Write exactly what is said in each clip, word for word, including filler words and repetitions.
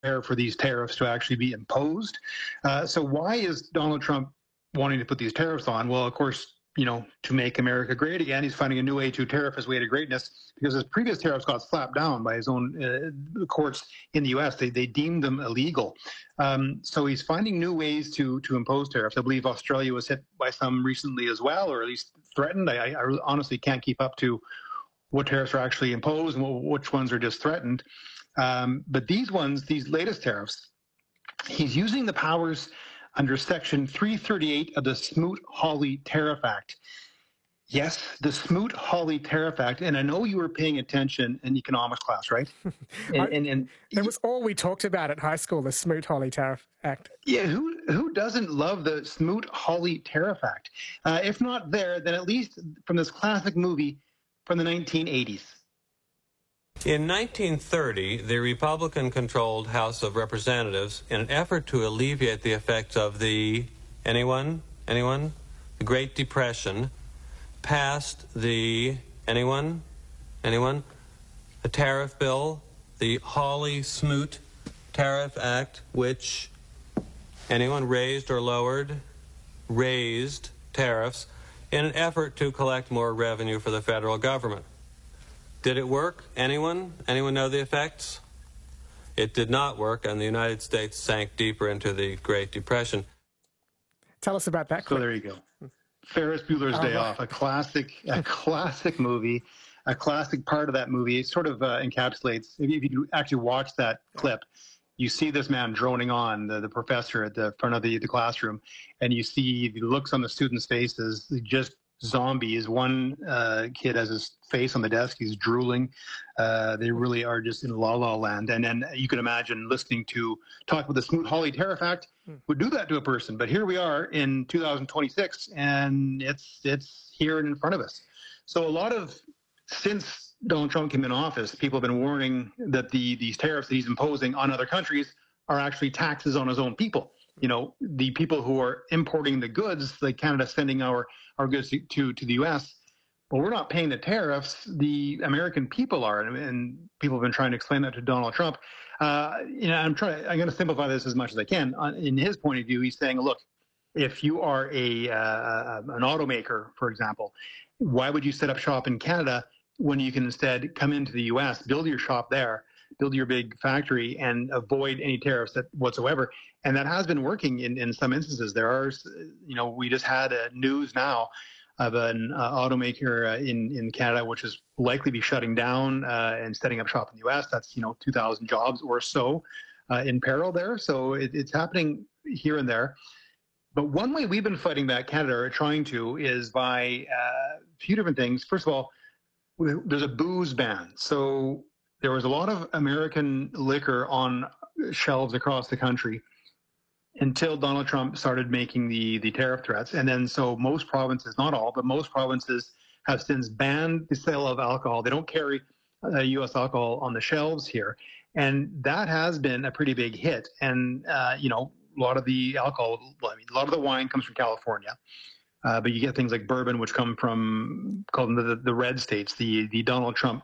for these tariffs to actually be imposed. Uh, so why is Donald Trump wanting to put these tariffs on? Well, of course, you know, to make America great again, he's finding a new way to tariff his way to greatness, because his previous tariffs got slapped down by his own uh, courts in the U S. They, they deemed them illegal. Um, so he's finding new ways to to impose tariffs. I believe Australia was hit by some recently as well, or at least threatened. I, I honestly can't keep up to what tariffs are actually imposed and which ones are just threatened. Um, but these ones, these latest tariffs, he's using the powers under Section three thirty-eight of the Smoot-Hawley Tariff Act. Yes, the Smoot-Hawley Tariff Act, and I know you were paying attention in economics class, right? And, I, and, and it was all we talked about at high school, the Smoot-Hawley Tariff Act. Yeah, who who doesn't love the Smoot-Hawley Tariff Act? Uh, if not there, then at least from this classic movie from the nineteen eighties. In nineteen thirty, the Republican-controlled House of Representatives, in an effort to alleviate the effects of the, anyone, anyone, the Great Depression, passed the, anyone, anyone, a tariff bill, the Hawley-Smoot Tariff Act, which, anyone, raised or lowered, raised tariffs in an effort to collect more revenue for the federal government. Did it work? Anyone? Anyone know the effects? It did not work, and the United States sank deeper into the Great Depression. Tell us about that clip. So there you go. Ferris Bueller's Day Off, a classic, a classic movie, a classic part of that movie. It sort of uh, encapsulates, if you, if you actually watch that clip, you see this man droning on, the, the professor at the front of the, the classroom, and you see the looks on the students' faces, just zombies. One uh, kid has his face on the desk. He's drooling. Uh, they really are just in la la land. And then you can imagine listening to talk about the Smoot-Hawley Tariff Act would do that to a person. But here we are in two thousand twenty-six, and it's it's here in front of us. So a lot of, since Donald Trump came in office, people have been warning that the these tariffs that he's imposing on other countries are actually taxes on his own people. You know, the people who are importing the goods, like Canada sending our, our goods to, to, to the U S, well, we're not paying the tariffs. The American people are, and, and people have been trying to explain that to Donald Trump. Uh, you know, I'm trying. I'm going to simplify this as much as I can. Uh, in his point of view, he's saying, look, if you are a uh, an automaker, for example, why would you set up shop in Canada when you can instead come into the U S, build your shop there, build your big factory, and avoid any tariffs that whatsoever? And that has been working in, in some instances. There are, you know, we just had uh, news now of an uh, automaker uh, in, in Canada, which is likely be shutting down uh, and setting up shop in the U S. That's, you know, two thousand jobs or so uh, in peril there. So it, it's happening here and there. But one way we've been fighting back, Canada, or trying to, is by uh, a few different things. First of all, there's a booze ban. So there was a lot of American liquor on shelves across the country until Donald Trump started making the, the tariff threats. And then so most provinces, not all, but most provinces have since banned the sale of alcohol. They don't carry uh, U S alcohol on the shelves here. And that has been a pretty big hit. And, uh, you know, a lot of the alcohol, well, I mean, a lot of the wine comes from California. Uh, but you get things like bourbon, which come from, called the, the red states, the, the Donald Trump,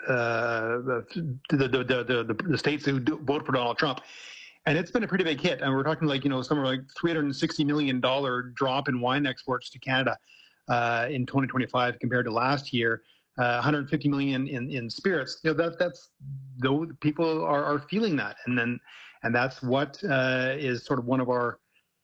uh, the, the, the, the, the states who do vote for Donald Trump. And it's been a pretty big hit. And we're talking like, you know, somewhere like three hundred sixty million dollars drop in wine exports to Canada uh, in twenty twenty-five compared to last year, uh, one hundred fifty million dollars in, in spirits. You know, that, that's, though people are, are feeling that. And then, and that's what uh, is sort of one of our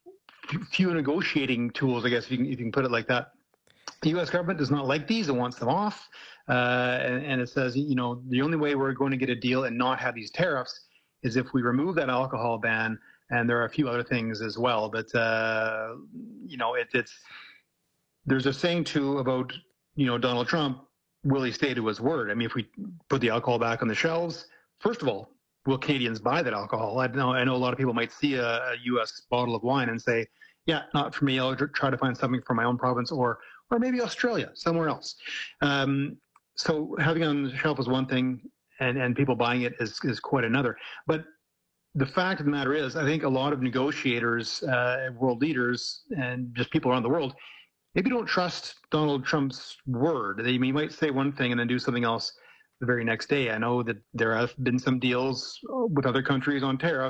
few negotiating tools, I guess, if you can, if you can put it like that. The U S government does not like these. It wants them off. Uh, and, and it says, you know, the only way we're going to get a deal and not have these tariffs is if we remove that alcohol ban, and there are a few other things as well. But, uh, you know, it, it's, there's a saying too about, you know, Donald Trump, will he stay to his word? I mean, if we put the alcohol back on the shelves, first of all, will Canadians buy that alcohol? I know, I know a lot of people might see a, a U S bottle of wine and say, yeah, not for me. I'll try to find something from my own province, or, or maybe Australia, somewhere else. Um, so having it on the shelf is one thing, and, and people buying it is, is quite another. But the fact of the matter is, I think a lot of negotiators, uh, world leaders, and just people around the world, maybe don't trust Donald Trump's word. They he might say one thing and then do something else the very next day. I know that there have been some deals with other countries on tariffs.